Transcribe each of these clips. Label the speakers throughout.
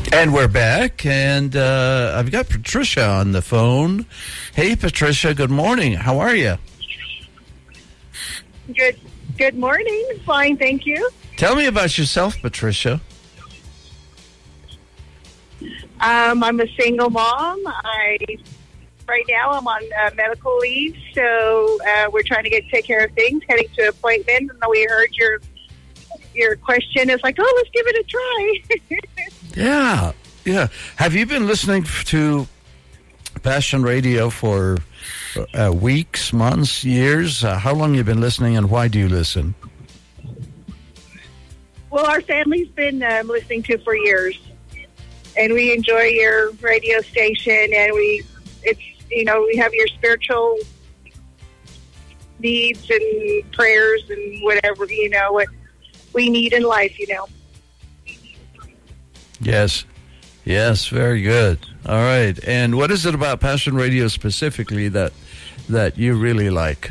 Speaker 1: And we're back, and I've got Patricia on the phone. Hey, Patricia, good morning. How are you?
Speaker 2: Good morning. Fine, thank you.
Speaker 1: Tell me about yourself, Patricia.
Speaker 2: I'm a single mom. Right now I'm on medical leave, so we're trying to take care of things, heading to appointments. And we heard your question. It's like, let's give it a try.
Speaker 1: Yeah. Have you been listening to Passion Radio for weeks, months, years? How long have you been listening, and why do you listen?
Speaker 2: Well, our family's been listening to for years, and we enjoy your radio station, and we have your spiritual needs and prayers and whatever, what we need in life,
Speaker 1: Yes, very good. All right. And what is it about Passion Radio specifically that you really like?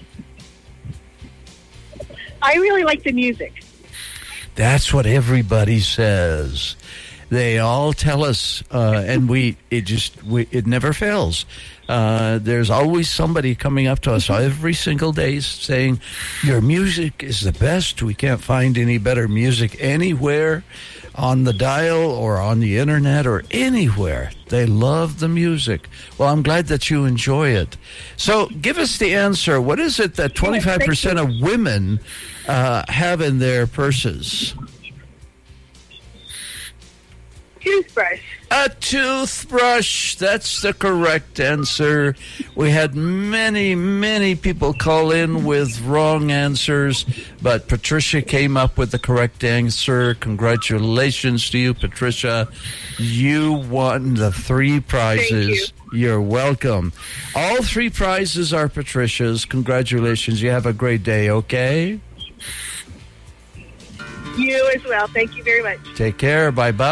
Speaker 2: I really like the music.
Speaker 1: That's what everybody says. They all tell us, and it never fails. There's always somebody coming up to us every single day saying, your music is the best. We can't find any better music anywhere on the dial or on the internet or anywhere. They love the music. Well, I'm glad that you enjoy it. So give us the answer. What is it that 25% of women have in their purses?
Speaker 2: Toothbrush.
Speaker 1: A toothbrush. That's the correct answer. We had many, many people call in with wrong answers, but Patricia came up with the correct answer. Congratulations to you, Patricia. You won the 3 prizes.
Speaker 2: Thank you.
Speaker 1: You're welcome. All 3 prizes are Patricia's. Congratulations. You have a great day, okay?
Speaker 2: You as well. Thank you very much.
Speaker 1: Take care. Bye-bye.